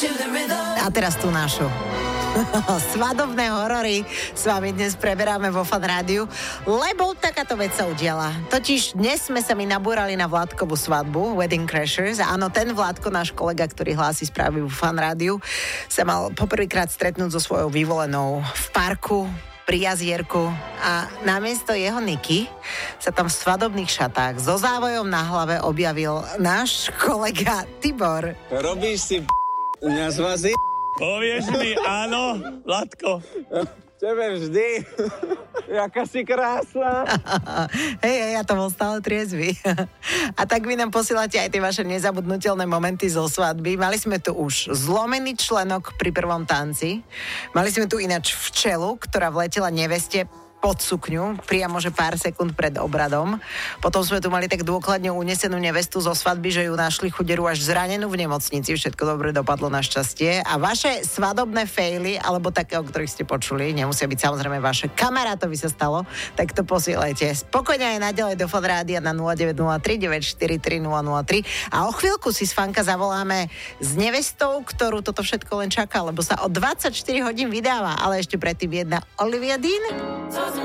A teraz tú našu. Svadobné horory s vami dnes preberáme vo Fan Rádiu, lebo takáto vec sa udiala. Totiž dnes sme sa mi nabúrali na Vládkovú svadbu, Wedding Crashers. A áno, ten Vládko, náš kolega, ktorý hlási správy vo Fan Rádiu, sa mal poprvýkrát stretnúť so svojou vyvolenou v parku pri jazierku a namiesto jeho Niky sa tam v svadobných šatách so závojom na hlave objavil náš kolega Tibor. Robíš si u mňa z vás Povieš mi áno, Vládko? Tebe vždy. Jaká si krásna. Hej, ja to bol stále triezvy. A tak vy nám posielate aj tie vaše nezabudnutelné momenty zo svadby. Mali sme tu už zlomený členok pri prvom tanci. Mali sme tu ináč včelu, ktorá vletela neveste pod sukňu, priamo, že pár sekúnd pred obradom. Potom sme tu mali tak dôkladne unesenú nevestu zo svadby, že ju našli chuderu až zranenú v nemocnici. Všetko dobre dopadlo našťastie. A vaše svadobné faily, alebo také, o ktorých ste počuli, nemusia byť samozrejme vaše, kamarátovi sa stalo, tak to posielajte. Spokojne aj naďalej do Fan Rádia na 0903 943 003. A o chvíľku si s Fanka zavoláme s nevestou, ktorú toto všetko len čaká, lebo sa o 24 hodín vydáva. Ale ešte predtým jedna Olivia Dean.